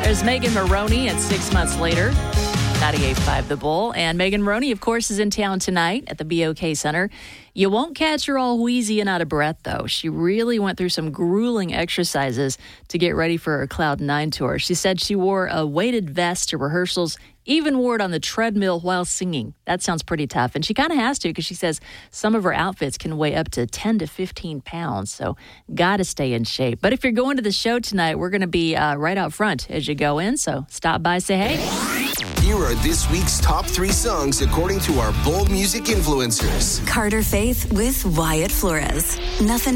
There's Megan Maroney at 6 months later. 98.5 The Bull. And Megan Maroney, of course, is in town tonight at the BOK Center. You won't catch her all wheezy and out of breath, though. She really went through some grueling exercises to get ready for her Cloud 9 tour. She said she wore a weighted vest to rehearsals, even wore it on the treadmill while singing. That sounds pretty tough. And she kind of has to, because she says some of her outfits can weigh up to 10 to 15 pounds. So got to stay in shape. But if you're going to the show tonight, we're going to be right out front as you go in. So stop by, say hey. Here are this week's top 3 songs according to our Bull Music influencers. Carter Faith with Wyatt Flores. Nothing